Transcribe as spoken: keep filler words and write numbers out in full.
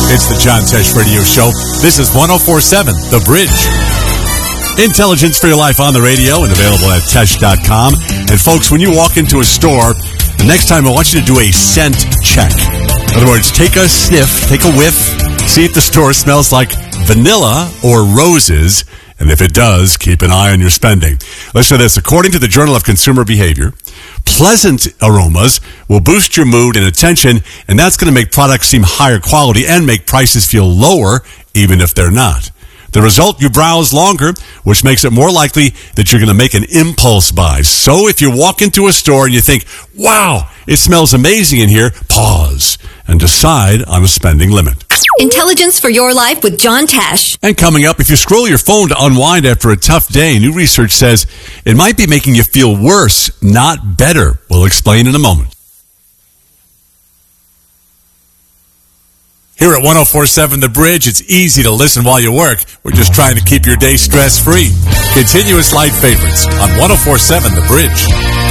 It's the John Tesh Radio Show. This is one oh four point seven, The Bridge. Intelligence for your life on the radio and available at Tesh dot com. And folks, when you walk into a store, the next time I want you to do a scent check. In other words, take a sniff, take a whiff, see if the store smells like vanilla or roses. And if it does, keep an eye on your spending. Listen to this. According to the Journal of Consumer Behavior, pleasant aromas will boost your mood and attention, and that's going to make products seem higher quality and make prices feel lower, even if they're not. The result, you browse longer, which makes it more likely that you're going to make an impulse buy. So if you walk into a store and you think, wow, it smells amazing in here, pause and decide on a spending limit. Intelligence for your life with John Tesh. And coming up, if you scroll your phone to unwind after a tough day, new research says it might be making you feel worse, not better. We'll explain in a moment. Here at one oh four point seven The Bridge, it's easy to listen while you work. We're just trying to keep your day stress-free. Continuous light favorites on one oh four point seven The Bridge.